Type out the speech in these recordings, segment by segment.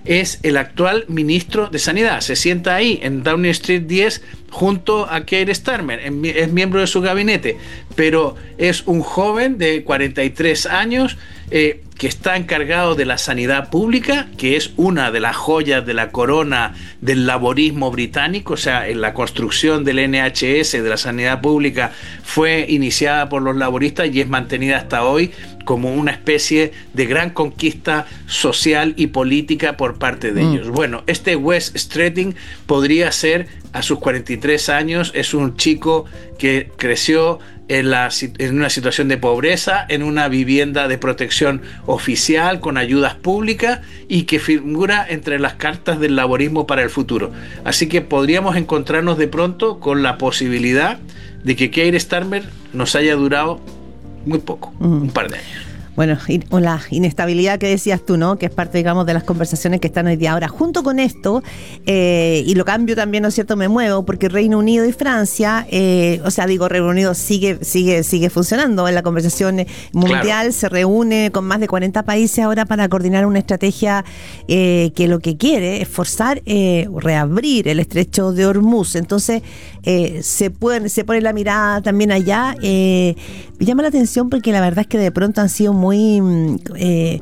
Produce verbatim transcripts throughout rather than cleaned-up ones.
es el actual ministro de Sanidad. Se sienta ahí en Downing Street diez junto a Keir Starmer, es miembro de su gabinete, pero es un joven de cuarenta y tres años eh, que está encargado de la sanidad pública, que es una de las joyas de la corona del laborismo británico. O sea, en la construcción del N H S, de la sanidad pública, fue iniciada por los laboristas y es mantenida hasta hoy como una especie de gran conquista social y política por parte de mm. ellos. Bueno, este Wes Streeting podría ser, a sus cuarenta y tres años, es un chico que creció en, la, en una situación de pobreza, en una vivienda de protección oficial con ayudas públicas y que figura entre las cartas del laborismo para el futuro. Así que podríamos encontrarnos de pronto con la posibilidad de que Keir Starmer nos haya durado muy poco, uh-huh. un par de años. Bueno, y la inestabilidad que decías tú, ¿no? Que es parte, digamos, de las conversaciones que están hoy día. Ahora, junto con esto, eh, y lo cambio también, ¿no es cierto? Me muevo, porque Reino Unido y Francia, eh, o sea, digo, Reino Unido sigue sigue sigue funcionando en la conversación mundial, claro. Se reúne con más de cuarenta países ahora para coordinar una estrategia eh, que lo que quiere es forzar, eh, reabrir el estrecho de Hormuz. Entonces, eh, se, pueden, se pone la mirada también allá. Eh, me llama la atención porque la verdad es que de pronto han sido muy eh,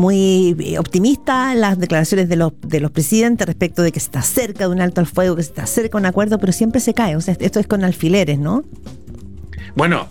muy optimistas las declaraciones de los de los presidentes respecto de que se está cerca de un alto al fuego, que se está cerca de un acuerdo, pero siempre se cae. O sea, esto es con alfileres, ¿no? Bueno,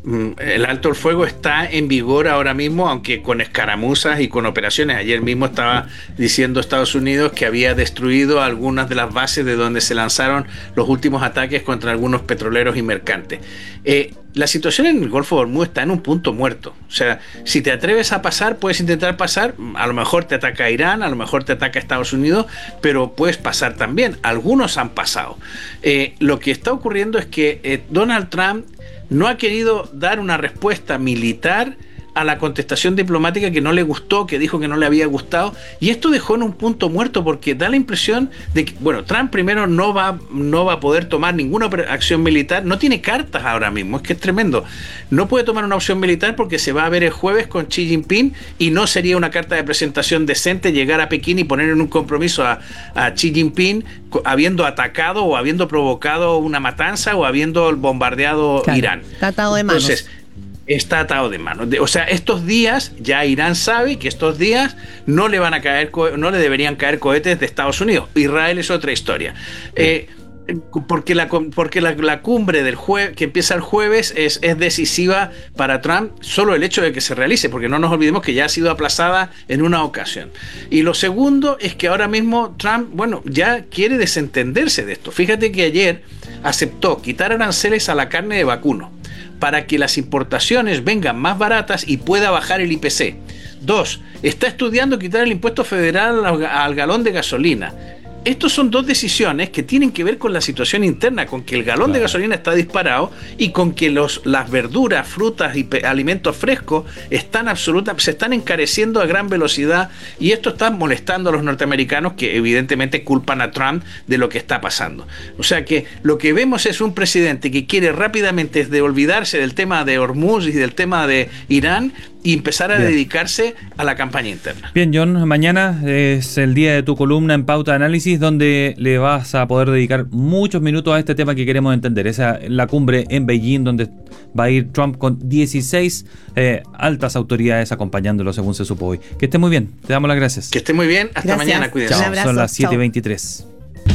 el alto el fuego está en vigor ahora mismo, aunque con escaramuzas y con operaciones. Ayer mismo estaba diciendo Estados Unidos que había destruido algunas de las bases de donde se lanzaron los últimos ataques contra algunos petroleros y mercantes. Eh, la situación en el Golfo de Hormuz está en un punto muerto. O sea, si te atreves a pasar, puedes intentar pasar. A lo mejor te ataca Irán, a lo mejor te ataca Estados Unidos, pero puedes pasar también. Algunos han pasado. Eh, lo que está ocurriendo es que eh, Donald Trump no ha querido dar una respuesta militar a la contestación diplomática que no le gustó, que dijo que no le había gustado, y esto dejó en un punto muerto porque da la impresión de que, bueno, Trump primero no va, no va a poder tomar ninguna acción militar, no tiene cartas ahora mismo, es que es tremendo, no puede tomar una opción militar porque se va a ver el jueves con Xi Jinping y no sería una carta de presentación decente llegar a Pekín y poner en un compromiso a, a Xi Jinping habiendo atacado o habiendo provocado una matanza o habiendo bombardeado claro, Irán. Está atado de manos. Entonces, está atado de manos. O sea, estos días, ya Irán sabe que estos días no le van a caer, no le deberían caer cohetes de Estados Unidos. Israel es otra historia. Eh, porque la, porque la, la cumbre del jue, que empieza el jueves es, es decisiva para Trump, solo el hecho de que se realice, porque no nos olvidemos que ya ha sido aplazada en una ocasión. Y lo segundo es que ahora mismo Trump, bueno, ya quiere desentenderse de esto. Fíjate que ayer aceptó quitar aranceles a la carne de vacuno para que las importaciones vengan más baratas y pueda bajar el I P C. Dos, está estudiando quitar el impuesto federal al, al galón de gasolina. Estos son dos decisiones que tienen que ver con la situación interna, con que el galón claro. de gasolina está disparado y con que los, las verduras, frutas y pe- alimentos frescos están absoluta, se están encareciendo a gran velocidad, y esto está molestando a los norteamericanos, que evidentemente culpan a Trump de lo que está pasando. O sea que lo que vemos es un presidente que quiere rápidamente de olvidarse del tema de Hormuz y del tema de Irán y empezar a Bien. dedicarse a la campaña interna. Bien, John, mañana es el día de tu columna en Pauta de Análisis, donde le vas a poder dedicar muchos minutos a este tema que queremos entender. Esa la cumbre en Beijing, donde va a ir Trump con dieciséis eh, altas autoridades acompañándolo, según se supo hoy. Que esté muy bien, te damos las gracias. Que esté muy bien, hasta gracias. mañana, cuídense. Chao, son las siete y veintitrés.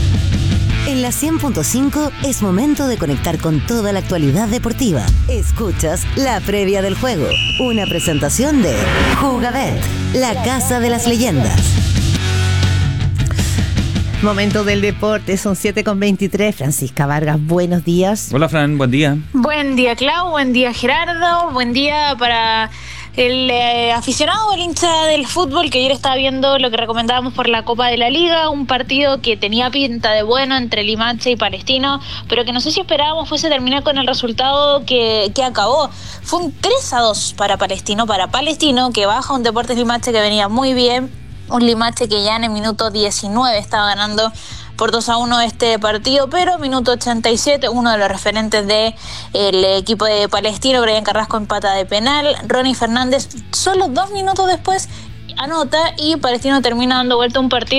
En la cien punto cinco es momento de conectar con toda la actualidad deportiva. Escuchas la previa del juego, una presentación de Jugabet, la casa de las leyendas. Momento del deporte, son siete con veintitrés. Francisca Vargas, buenos días. Hola, Fran, buen día. Buen día, Clau, buen día, Gerardo, buen día para el eh, aficionado, el hincha del fútbol, que ayer estaba viendo lo que recomendábamos por la Copa de la Liga, un partido que tenía pinta de bueno entre Limache y Palestino, pero que no sé si esperábamos fuese terminar con el resultado que, que acabó. Fue un tres a dos para Palestino, para Palestino, que baja un Deportes Limache que venía muy bien, un Limache que ya en el minuto diecinueve estaba ganando por dos a uno este partido, pero minuto ochenta y siete, uno de los referentes del equipo de Palestino, Brian Carrasco, empata de penal, Ronnie Fernández solo dos minutos después anota y Palestino termina dando vuelta un partido